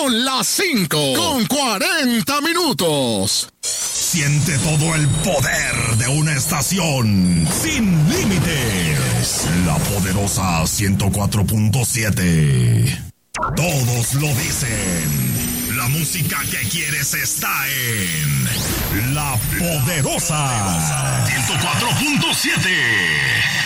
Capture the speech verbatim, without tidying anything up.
Son las cinco con cuarenta minutos. Siente todo el poder de una estación sin límites. La poderosa ciento cuatro punto siete. Todos lo dicen. La música que quieres está en La Poderosa ciento cuatro punto siete.